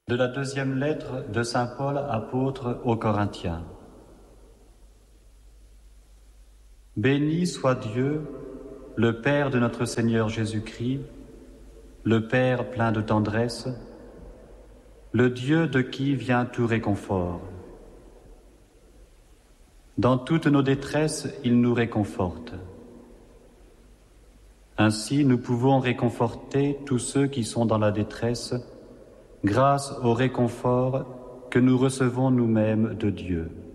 De la deuxième lettre de saint Paul apôtre aux Corinthiens. Béni soit Dieu, le Père de notre Seigneur Jésus-Christ, le Père plein de tendresse, le Dieu de qui vient tout réconfort. Dans toutes nos détresses, il nous réconforte. Ainsi, nous pouvons réconforter tous ceux qui sont dans la détresse, grâce au réconfort que nous recevons nous-mêmes de Dieu.